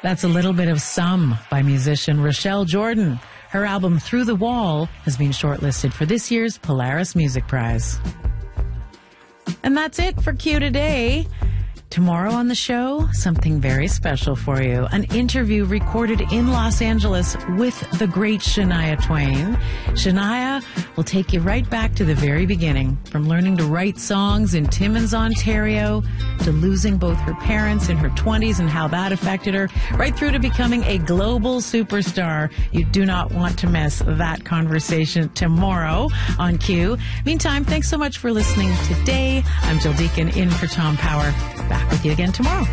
That's a little bit of Some by musician Rochelle Jordan. Her album Through the Wall has been shortlisted for this year's Polaris Music Prize. And that's it for Q Today. Tomorrow on the show, something very special for you. An interview recorded in Los Angeles with the great Shania Twain. Shania will take you right back to the very beginning, from learning to write songs in Timmins, Ontario, to losing both her parents in her 20s and how that affected her, right through to becoming a global superstar. You do not want to miss that conversation tomorrow on Q. Meantime, thanks so much for listening today. I'm Jill Deacon in for Tom Power. Back with you again tomorrow.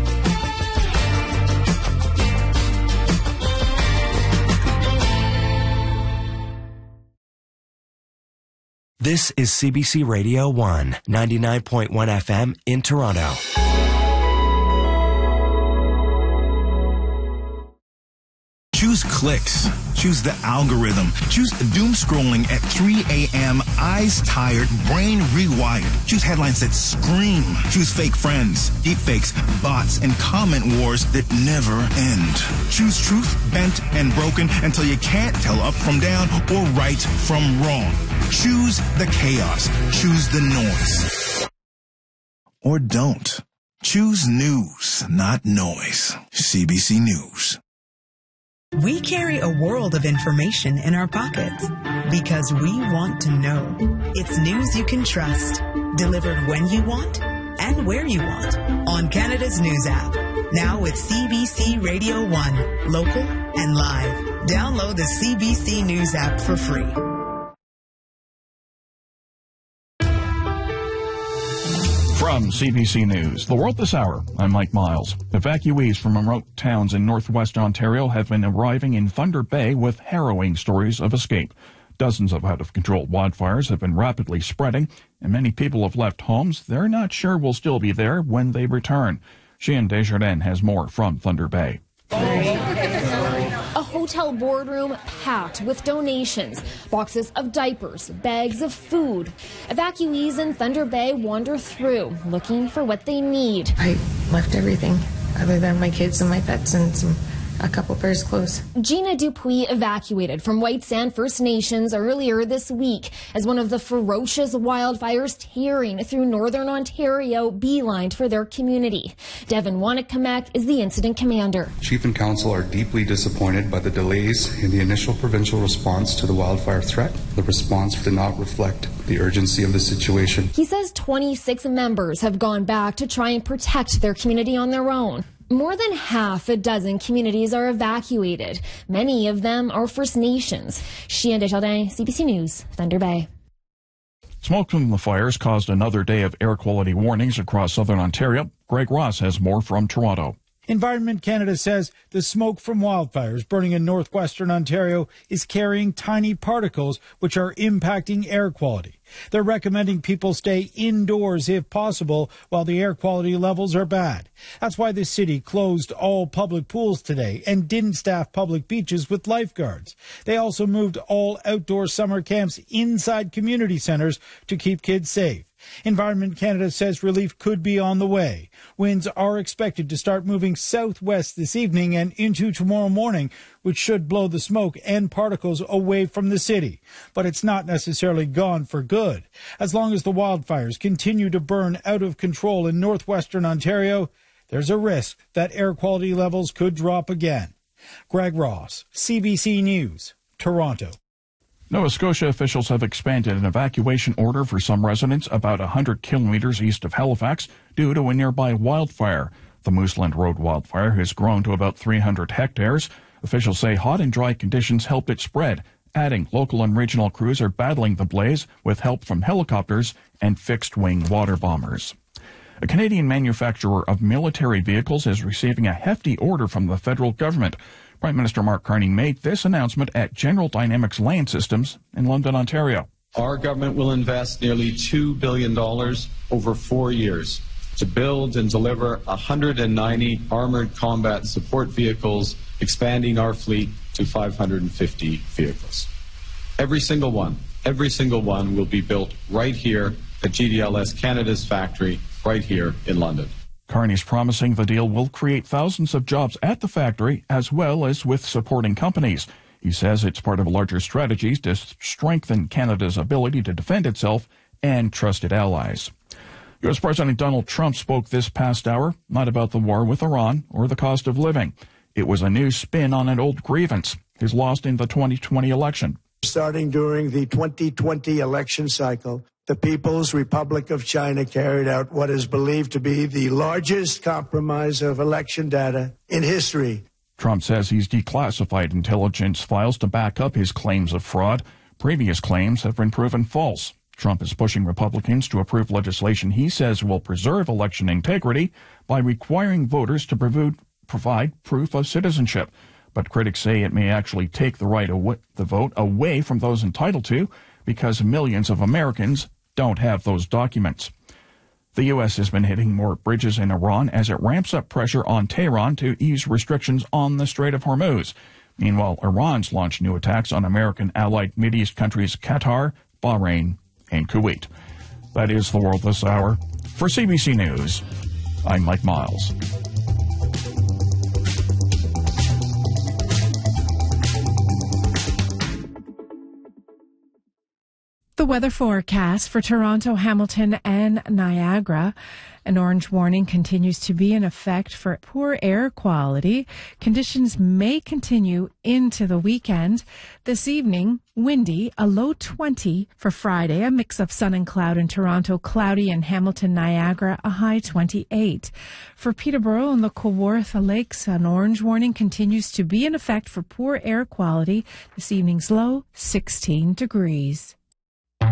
This is CBC Radio 1, 99.1 FM in Toronto. Choose clicks. Choose the algorithm. Choose doom scrolling at 3 a.m., eyes tired, brain rewired. Choose headlines that scream. Choose fake friends, deepfakes, bots, and comment wars that never end. Choose truth, bent and broken until you can't tell up from down or right from wrong. Choose the chaos. Choose the noise. Or don't. Choose news, not noise. CBC News. We carry a world of information in our pockets because we want to know. It's news you can trust, delivered when you want and where you want on Canada's News app. Now with CBC Radio 1, local and live. Download the CBC News app for free. From CBC News, The World This Hour, I'm Mike Miles. Evacuees from remote towns in northwest Ontario have been arriving in Thunder Bay with harrowing stories of escape. Dozens of out-of-control wildfires have been rapidly spreading, and many people have left homes they're not sure will still be there when they return. Sheehan Desjardins has more from Thunder Bay. A hotel boardroom packed with donations, boxes of diapers, bags of food. Evacuees in Thunder Bay wander through, looking for what they need. I left everything other than my kids and my pets and a couple pairs of clothes. Gina Dupuis evacuated from White Sand First Nations earlier this week as one of the ferocious wildfires tearing through northern Ontario beelined for their community. Devin Wanakamek is the incident commander. Chief and Council are deeply disappointed by the delays in the initial provincial response to the wildfire threat. The response did not reflect the urgency of the situation. He says 26 members have gone back to try and protect their community on their own. More than half a dozen communities are evacuated. Many of them are First Nations. Sheehan Desjardins, CBC News, Thunder Bay. Smoke from the fires caused another day of air quality warnings across southern Ontario. Greg Ross has more from Toronto. Environment Canada says the smoke from wildfires burning in northwestern Ontario is carrying tiny particles which are impacting air quality. They're recommending people stay indoors if possible while the air quality levels are bad. That's why the city closed all public pools today and didn't staff public beaches with lifeguards. They also moved all outdoor summer camps inside community centres to keep kids safe. Environment Canada says relief could be on the way. Winds are expected to start moving southwest this evening and into tomorrow morning, which should blow the smoke and particles away from the city. But it's not necessarily gone for good. As long as the wildfires continue to burn out of control in northwestern Ontario, there's a risk that air quality levels could drop again. Greg Ross, CBC News, Toronto. Nova Scotia officials have expanded an evacuation order for some residents about 100 kilometers east of Halifax due to a nearby wildfire. The Mooseland Road wildfire has grown to about 300 hectares. Officials say hot and dry conditions helped it spread. Adding, local and regional crews are battling the blaze with help from helicopters and fixed-wing water bombers. A Canadian manufacturer of military vehicles is receiving a hefty order from the federal government. Prime Minister Mark Carney made this announcement at General Dynamics Land Systems in London, Ontario. Our government will invest nearly $2 billion over 4 years to build and deliver 190 armored combat support vehicles, expanding our fleet to 550 vehicles. Every single one will be built right here at GDLS Canada's factory right here in London. Carney's promising the deal will create thousands of jobs at the factory as well as with supporting companies. He says it's part of larger strategies to strengthen Canada's ability to defend itself and trusted allies. U.S. President Donald Trump spoke this past hour, not about the war with Iran or the cost of living. It was a new spin on an old grievance, his loss in the 2020 election. Starting during the 2020 election cycle, the People's Republic of China carried out what is believed to be the largest compromise of election data in history. Trump says he's declassified intelligence files to back up his claims of fraud. Previous claims have been proven false. Trump is pushing Republicans to approve legislation he says will preserve election integrity by requiring voters to provide proof of citizenship. But critics say it may actually take the right to vote away from those entitled to because millions of Americans don't have those documents. The U.S. has been hitting more bridges in Iran as it ramps up pressure on Tehran to ease restrictions on the Strait of Hormuz. Meanwhile, Iran's launched new attacks on American allied Mideast countries Qatar, Bahrain, and Kuwait. That is the world this hour. For CBC News, I'm Mike Miles. The weather forecast for Toronto, Hamilton, and Niagara. An orange warning continues to be in effect for poor air quality. Conditions may continue into the weekend. This evening, windy, a low 20 for Friday, a mix of sun and cloud in Toronto, cloudy in Hamilton, Niagara, a high 28. For Peterborough and the Kawartha Lakes, an orange warning continues to be in effect for poor air quality. This evening's low, 16 degrees.